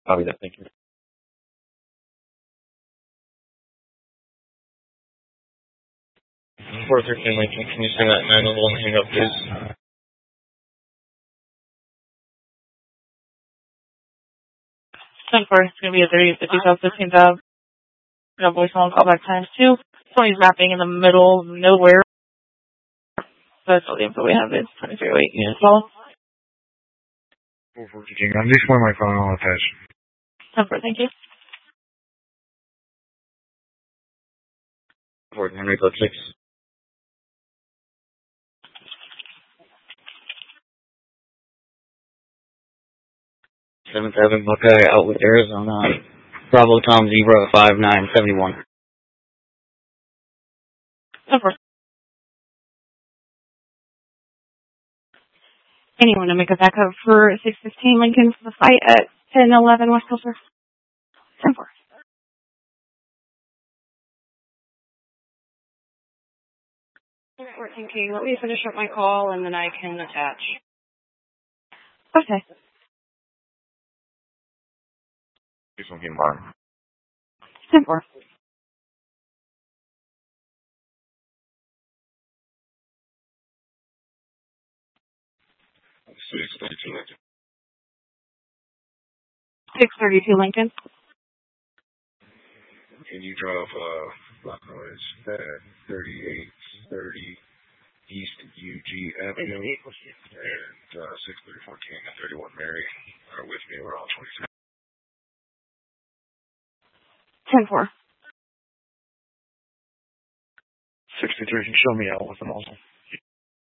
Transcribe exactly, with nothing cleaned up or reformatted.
Copy that. Thank you. four thirteen Lincoln, can you send that nine level and hang up, please? ten four, it's going to be a thirty fifty South fifteenth Ave. No voicemail and callback times two. Tony's mapping in the middle of nowhere. That's all the info we have is twenty-three oh eight units. Follow? four fourteen, I'm just one of my phone, I'll attach. ten four, thank you. Fort Henry, code six. seventh Avenue, Buckeye, Outlet, Arizona. Bravo Tom Zebra five nine seven one. ten four. Anyone to make a backup for six fifteen Lincoln for the fight at ten eleven West Coast? ten four. fourteen King, let me finish up my call and then I can attach. Okay. This one came by. ten four. six thirty-two Lincoln. six thirty-two Lincoln. Can you drop uh, Black Noise at thirty-eight thirty East U G Avenue and uh, six thirty-four King and thirty-one Mary are with me. We're all twenty-three. ten four. sixty-three, show me out with them also.